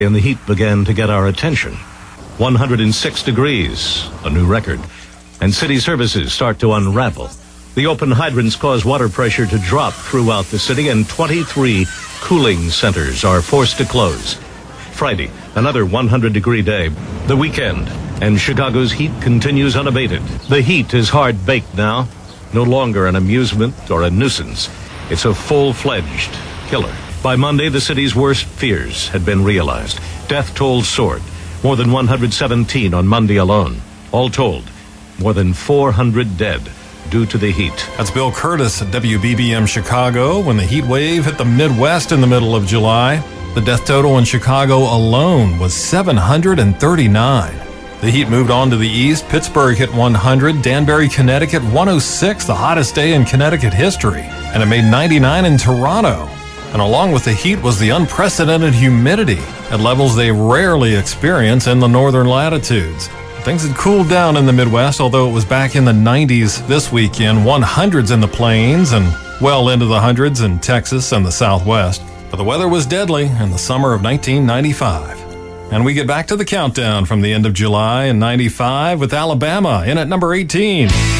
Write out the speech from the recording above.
and the heat began to get our attention. 106 degrees, a new record. And city services start to unravel. The open hydrants cause water pressure to drop throughout the city, and 23 cooling centers are forced to close. Friday, another 100-degree day. The weekend, and Chicago's heat continues unabated. The heat is hard-baked now, no longer an amusement or a nuisance. It's a full-fledged killer. By Monday, the city's worst fears had been realized. Death toll soared. More than 117 on Monday alone. All told, more than 400 dead due to the heat. That's Bill Curtis at WBBM Chicago when the heat wave hit the Midwest in the middle of July. The death total in Chicago alone was 739. The heat moved on to the east. Pittsburgh hit 100, Danbury, Connecticut 106, the hottest day in Connecticut history. And it made 99 in Toronto. And along with the heat was the unprecedented humidity at levels they rarely experience in the northern latitudes. Things had cooled down in the Midwest, although it was back in the 90s this weekend, 100s in the plains and well into the hundreds in Texas and the Southwest. But the weather was deadly in the summer of 1995. And we get back to the countdown from the end of July in 95 with Alabama in at number 18.